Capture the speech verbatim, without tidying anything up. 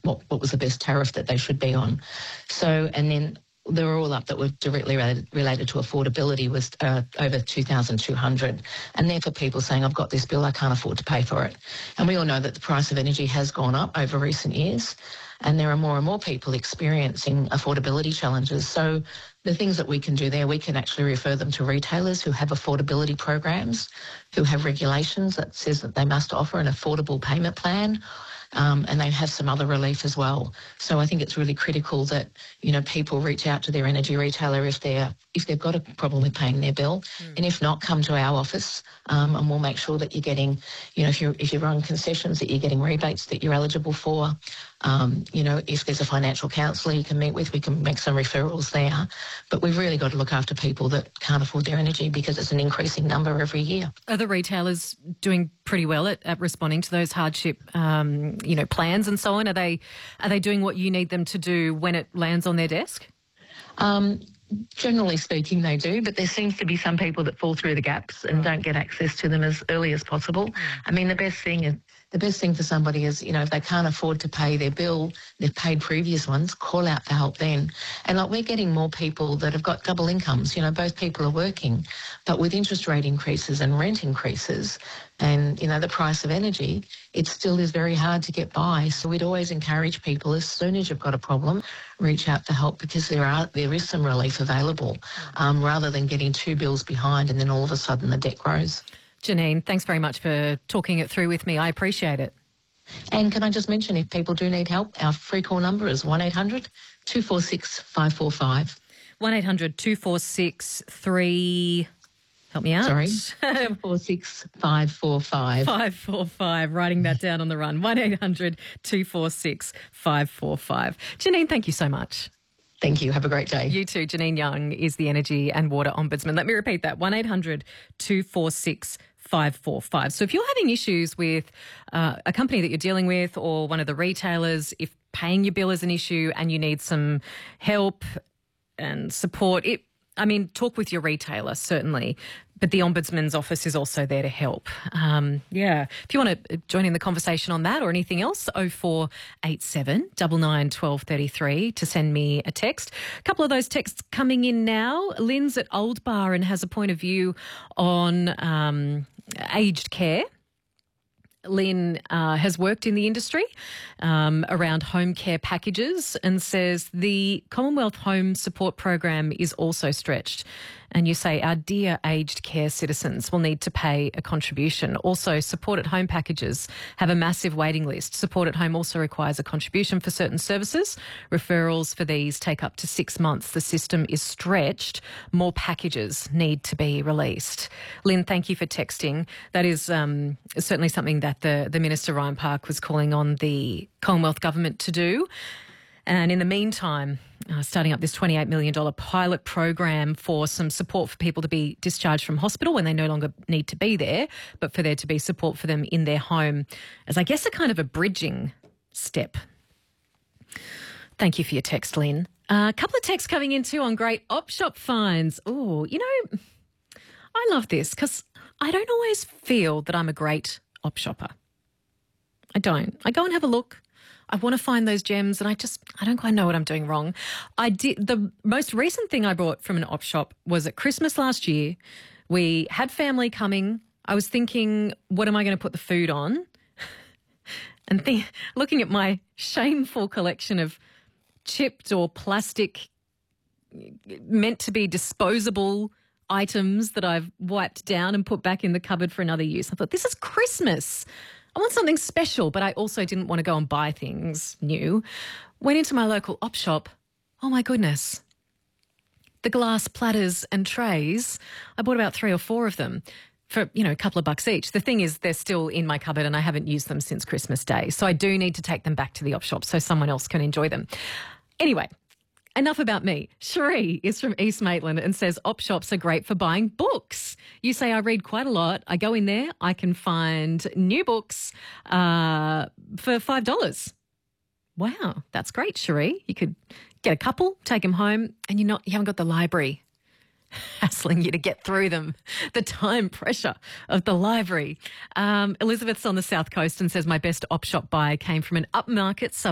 what, what was the best tariff that they should be on. So, and then they were all up that were directly related, related to affordability was uh, over two thousand two hundred. And they're for people saying, I've got this bill, I can't afford to pay for it. And we all know that the price of energy has gone up over recent years, and there are more and more people experiencing affordability challenges. So the things that we can do there, we can actually refer them to retailers who have affordability programs, who have regulations that says that they must offer an affordable payment plan. Um, and they have some other relief as well. So I think it's really critical that, you know, people reach out to their energy retailer if they're if they've got a problem with paying their bill, mm. and if not, come to our office, um, and we'll make sure that you're getting, you know, if you're if you're on concessions, that you're getting rebates that you're eligible for. Um, you know, if there's a financial counsellor you can meet with, we can make some referrals there. But we've really got to look after people that can't afford their energy because it's an increasing number every year. Are the retailers doing pretty well at, at responding to those hardship, um, you know, plans and so on? Are they are they doing what you need them to do when it lands on their desk? Um, generally speaking, they do, but there seems to be some people that fall through the gaps and don't get access to them as early as possible. I mean, the best thing is, the best thing for somebody is, you know, if they can't afford to pay their bill, they've paid previous ones, call out for help then. And like we're getting more people that have got double incomes, you know, both people are working, but with interest rate increases and rent increases and, you know, the price of energy, it still is very hard to get by. So we'd always encourage people, as soon as you've got a problem, reach out for help, because there are there is some relief available, um, rather than getting two bills behind and then all of a sudden the debt grows. Janine, thanks very much for talking it through with me. I appreciate it. And can I just mention, if people do need help, our free call number is one eight hundred two four six five four five. one eight hundred two four six three... Help me out. Sorry. two four six five four five. five four five. Writing that down on the run. one eight hundred two four six five four five. Janine, thank you so much. Thank you. Have a great day. You too. Janine Young is the Energy and Water Ombudsman. Let me repeat that. one eight hundred two four six five four five. So if you're having issues with uh, a company that you're dealing with or one of the retailers, if paying your bill is an issue and you need some help and support, it I mean, talk with your retailer, certainly, but the Ombudsman's office is also there to help. Um, yeah. If you want to join in the conversation on that or anything else, oh four eight seven, nine nine, one two three three to send me a text. A couple of those texts coming in now. Lynn's at Old Bar and has a point of view on um, aged care. Lynn uh, has worked in the industry um, around home care packages and says the Commonwealth Home Support Program is also stretched. And you say our dear aged care citizens will need to pay a contribution. Also, support at home packages have a massive waiting list. Support at home also requires a contribution for certain services. Referrals for these take up to six months. The system is stretched. More packages need to be released. Lynn, thank you for texting. That is um, certainly something that the, the Minister, Ryan Park, was calling on the Commonwealth Government to do. And in the meantime, uh, starting up this twenty-eight million dollars pilot program for some support for people to be discharged from hospital when they no longer need to be there, but for there to be support for them in their home as, I guess, a kind of a bridging step. Thank you for your text, Lynn. Uh, a couple of texts coming in too on great op shop finds. Oh, you know, I love this because I don't always feel that I'm a great op shopper. I don't. I go and have a look. I want to find those gems and I just, I don't quite know what I'm doing wrong. I did, the most recent thing I bought from an op shop was at Christmas last year. We had family coming. I was thinking, what am I going to put the food on? And th- looking at my shameful collection of chipped or plastic, meant to be disposable items that I've wiped down and put back in the cupboard for another use. I thought, this is Christmas. I want something special, but I also didn't want to go and buy things new. Went into my local op shop. Oh, my goodness. The glass platters and trays, I bought about three or four of them for, you know, a couple of bucks each. The thing is, they're still in my cupboard and I haven't used them since Christmas Day. So I do need to take them back to the op shop so someone else can enjoy them. Anyway, enough about me. Cherie is from East Maitland and says op shops are great for buying books. You say I read quite a lot. I go in there, I can find new books uh, for five dollars. Wow, that's great, Cherie. You could get a couple, take them home, and you're not, you haven't got the library hassling you to get through them. The time pressure of the library. Um, Elizabeth's on the South Coast and says my best op shop buy came from an upmarket suburb